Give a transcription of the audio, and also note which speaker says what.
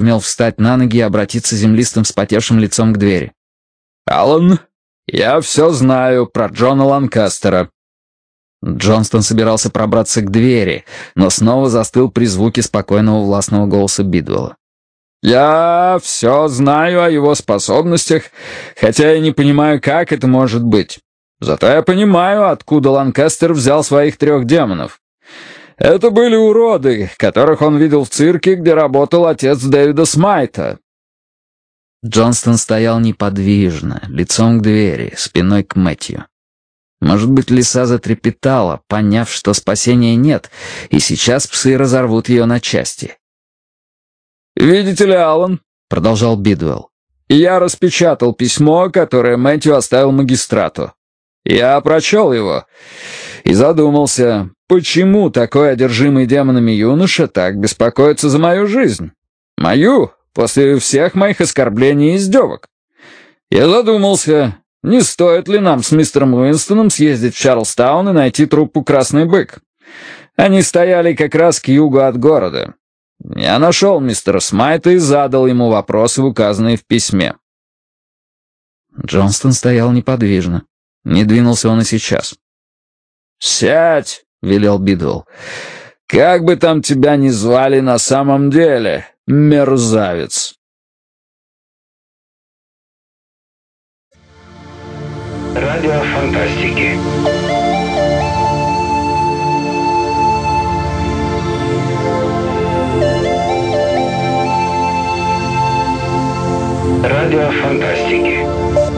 Speaker 1: сумел встать на ноги и обратиться землистым вспотевшим лицом к двери. «Аллан, я все знаю про Джона Ланкастера». Джонстон собирался пробраться к двери, но снова застыл при звуке спокойного властного голоса Бидуэлла. «Я все знаю о его способностях, хотя я не понимаю, как это может быть. Зато я понимаю, откуда Ланкастер взял своих 3 демонов. Это были уроды, которых он видел в цирке, где работал отец Дэвида Смайта». Джонстон стоял неподвижно, лицом к двери, спиной к Мэтью. Может быть, лиса затрепетала, поняв, что спасения нет, и сейчас псы разорвут ее на части. «Видите ли, Аллан», — продолжал Бидуэлл, — «я распечатал письмо, которое Мэтью оставил магистрату. Я прочел его и задумался, почему такой одержимый демонами юноша так беспокоится за мою жизнь? Мою, после всех моих оскорблений и издевок. Я задумался, не стоит ли нам с мистером Уинстоном съездить в Чарльстаун и найти труппу «Красный бык». Они стояли как раз к югу от города. Я нашел мистера Смайта и задал ему вопросы, указанные в письме». Джонстон стоял неподвижно. Не двинулся он и сейчас. «Сядь», — велел Бидуэлл. «Как бы там тебя ни звали на самом деле, мерзавец».
Speaker 2: Радио фантастики. Радио фантастики.